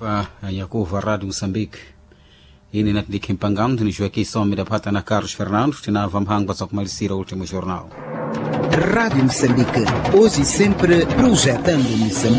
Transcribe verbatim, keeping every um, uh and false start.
Pa Yakuva Rádio Moçambique. Ini natindika empangando ni Joaquim Sommi da pata na Carlos Fernando, tinava mhangwa sa kumalisira o último jornal. Rádio Moçambique, hoje e sempre projetando Moçambique.